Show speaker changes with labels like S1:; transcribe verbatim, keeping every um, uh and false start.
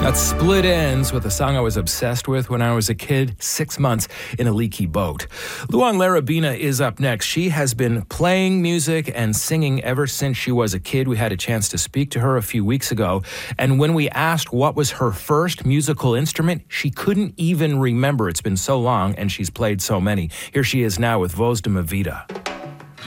S1: That's Split Ends with a song I was obsessed with when I was a kid, Six Months in a Leaky Boat. Luan Larabina is up next. She has been playing music and singing ever since she was a kid. We had a chance to speak to her a few weeks ago, and when we asked what was her first musical instrument, she couldn't even remember. It's been so long, and she's played so many. Here she is now with Voz de Mi Vida.